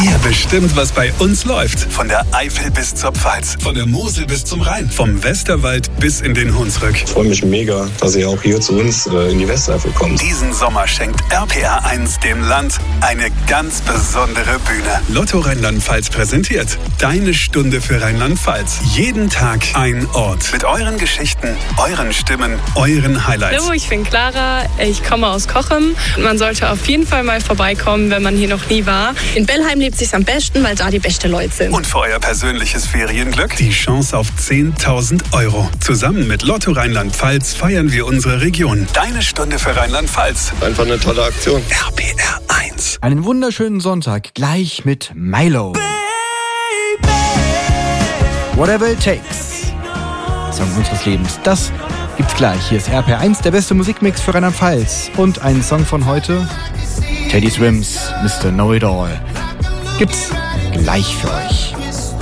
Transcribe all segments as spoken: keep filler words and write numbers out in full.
Ihr bestimmt, was bei uns läuft. Von der Eifel bis zur Pfalz, von der Mosel bis zum Rhein, vom Westerwald bis in den Hunsrück. Ich freue mich mega, dass ihr auch hier zu uns äh, in die Westeifel kommt. Diesen Sommer schenkt R P R eins dem Land eine ganz besondere Bühne. Lotto Rheinland-Pfalz präsentiert Deine Stunde für Rheinland-Pfalz. Jeden Tag ein Ort. Mit euren Geschichten, euren Stimmen, euren Highlights. Hallo, ich bin Clara, ich komme aus Cochem. Man sollte auf jeden Fall mal vorbeikommen, wenn man hier noch nie war. In Bellheim lebt sich's am besten, weil da die beste Leute sind. Und für euer persönliches Ferienglück die Chance auf zehntausend Euro. Zusammen mit Lotto Rheinland-Pfalz feiern wir unsere Region. Deine Stunde für Rheinland-Pfalz. Einfach eine tolle Aktion. R P R eins. Einen wunderschönen Sonntag, gleich mit Milo. Baby. Whatever it takes. Song unseres Lebens. Das gibt's gleich. Hier ist R P R eins, der beste Musikmix für Rheinland-Pfalz. Und ein Song von heute, Teddy Swims, Mister Know-It-All. Gibt's gleich für euch.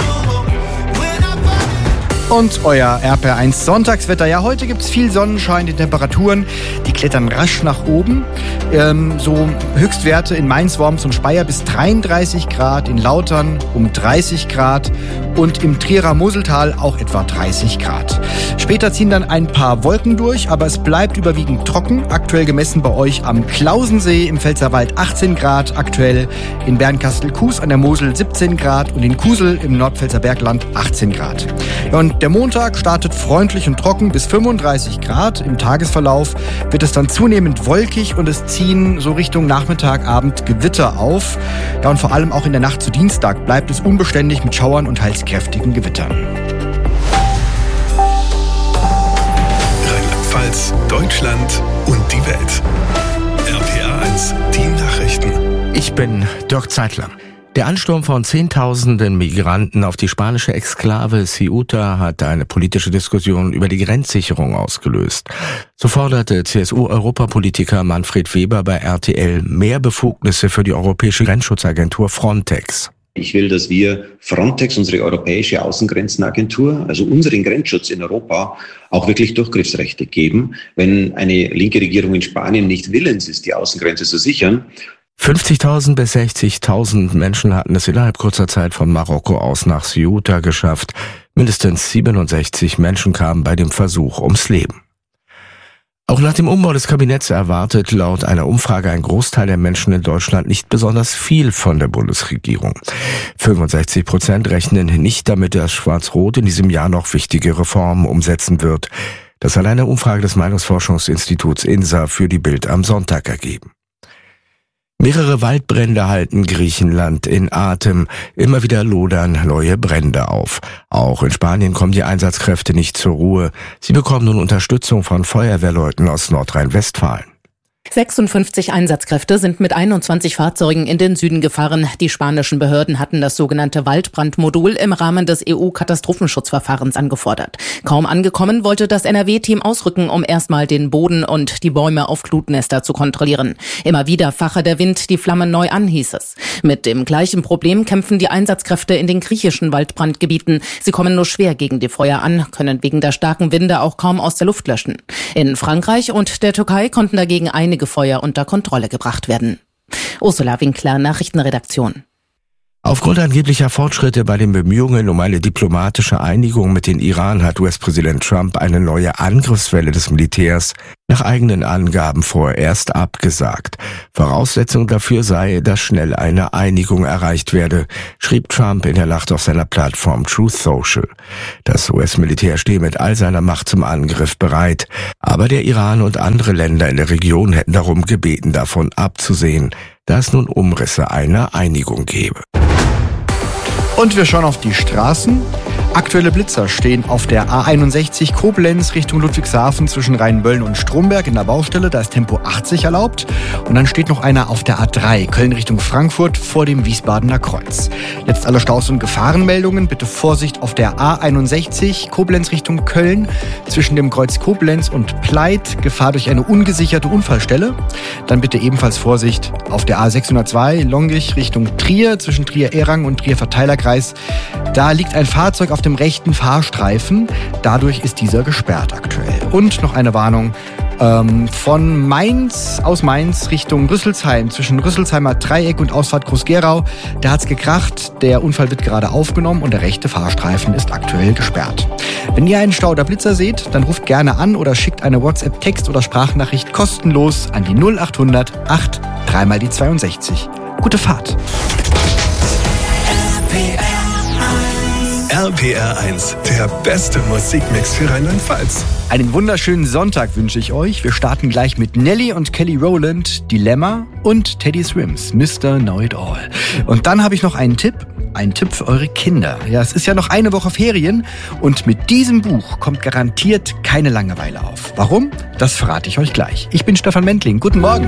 Und euer R P R eins Sonntagswetter. Ja, heute gibt's viel Sonnenschein. Die Temperaturen, die klettern rasch nach oben. Ähm, so Höchstwerte in Mainz, Worms und Speyer bis dreiunddreißig Grad, in Lautern um dreißig Grad und im Trierer Moseltal auch etwa dreißig Grad. Später ziehen dann ein paar Wolken durch, aber es bleibt überwiegend trocken. Aktuell gemessen bei euch am Klausensee im Pfälzerwald achtzehn Grad, aktuell in Bernkastel-Kues an der Mosel siebzehn Grad und in Kusel im Nordpfälzer Bergland achtzehn Grad. Ja, und der Montag startet freundlich und trocken bis fünfunddreißig Grad. Im Tagesverlauf wird es dann zunehmend wolkig und es ziehen so Richtung Nachmittag, Abend Gewitter auf. Ja, und vor allem auch in der Nacht zu Dienstag bleibt es unbeständig mit Schauern und teils kräftigen Gewittern. Rheinland-Pfalz, Deutschland und die Welt. R P R eins, die Nachrichten. Ich bin Dirk Zeitler. Der Ansturm von Zehntausenden Migranten auf die spanische Exklave Ceuta hat eine politische Diskussion über die Grenzsicherung ausgelöst. So forderte C S U-Europapolitiker Manfred Weber bei R T L mehr Befugnisse für die europäische Grenzschutzagentur Frontex. Ich will, dass wir Frontex, unsere europäische Außengrenzenagentur, also unseren Grenzschutz in Europa, auch wirklich Durchgriffsrechte geben. Wenn eine linke Regierung in Spanien nicht willens ist, die Außengrenze zu sichern, fünfzigtausend bis sechzigtausend Menschen hatten es innerhalb kurzer Zeit von Marokko aus nach Ceuta geschafft. Mindestens siebenundsechzig Menschen kamen bei dem Versuch ums Leben. Auch nach dem Umbau des Kabinetts erwartet laut einer Umfrage ein Großteil der Menschen in Deutschland nicht besonders viel von der Bundesregierung. fünfundsechzig Prozent rechnen nicht damit, dass Schwarz-Rot in diesem Jahr noch wichtige Reformen umsetzen wird. Das hat eine Umfrage des Meinungsforschungsinstituts INSA für die Bild am Sonntag ergeben. Mehrere Waldbrände halten Griechenland in Atem. Immer wieder lodern neue Brände auf. Auch in Spanien kommen die Einsatzkräfte nicht zur Ruhe. Sie bekommen nun Unterstützung von Feuerwehrleuten aus Nordrhein-Westfalen. sechsundfünfzig Einsatzkräfte sind mit einundzwanzig Fahrzeugen in den Süden gefahren. Die spanischen Behörden hatten das sogenannte Waldbrandmodul im Rahmen des E U-Katastrophenschutzverfahrens angefordert. Kaum angekommen, wollte das N R W-Team ausrücken, um erstmal den Boden und die Bäume auf Glutnester zu kontrollieren. Immer wieder fache der Wind die Flammen neu an, hieß es. Mit dem gleichen Problem kämpfen die Einsatzkräfte in den griechischen Waldbrandgebieten. Sie kommen nur schwer gegen die Feuer an, können wegen der starken Winde auch kaum aus der Luft löschen. In Frankreich und der Türkei konnten dagegen einige Feuer unter Kontrolle gebracht werden. Ursula Winkler, Nachrichtenredaktion. Aufgrund angeblicher Fortschritte bei den Bemühungen um eine diplomatische Einigung mit dem Iran hat U S-Präsident Trump eine neue Angriffswelle des Militärs nach eigenen Angaben vorerst abgesagt. Voraussetzung dafür sei, dass schnell eine Einigung erreicht werde, schrieb Trump in der Nacht auf seiner Plattform Truth Social. Das U S-Militär stehe mit all seiner Macht zum Angriff bereit, aber der Iran und andere Länder in der Region hätten darum gebeten, davon abzusehen, da es nun Umrisse einer Einigung gebe. Und wir schauen auf die Straßen. Aktuelle Blitzer stehen auf der A einundsechzig Koblenz Richtung Ludwigshafen zwischen Rheinböllen und Stromberg in der Baustelle. Da ist Tempo achtzig erlaubt. Und dann steht noch einer auf der A drei Köln Richtung Frankfurt vor dem Wiesbadener Kreuz. Jetzt alle Staus- und Gefahrenmeldungen. Bitte Vorsicht auf der A einundsechzig Koblenz Richtung Köln zwischen dem Kreuz Koblenz und Pleit. Gefahr durch eine ungesicherte Unfallstelle. Dann bitte ebenfalls Vorsicht auf der A sechshundertzwei Longich Richtung Trier zwischen Trier-Erang und Trier-Verteilerkreis. Da liegt ein Fahrzeug auf dem rechten Fahrstreifen. Dadurch ist dieser gesperrt aktuell. Und noch eine Warnung. Ähm, von Mainz, aus Mainz Richtung Rüsselsheim, zwischen Rüsselsheimer Dreieck und Ausfahrt Groß-Gerau. Da hat's gekracht, der Unfall wird gerade aufgenommen und der rechte Fahrstreifen ist aktuell gesperrt. Wenn ihr einen Stau oder Blitzer seht, dann ruft gerne an oder schickt eine WhatsApp-Text- oder Sprachnachricht kostenlos an die null acht hundert acht drei mal die zweiundsechzig. Gute Fahrt. R P R eins, der beste Musikmix für Rheinland-Pfalz. Einen wunderschönen Sonntag wünsche ich euch. Wir starten gleich mit Nelly und Kelly Rowland, Dilemma und Teddy Swims, Mister Know It All. Und dann habe ich noch einen Tipp, einen Tipp für eure Kinder. Ja, es ist ja noch eine Woche Ferien und mit diesem Buch kommt garantiert keine Langeweile auf. Warum? Das verrate ich euch gleich. Ich bin Stefan Mentling. Guten Morgen.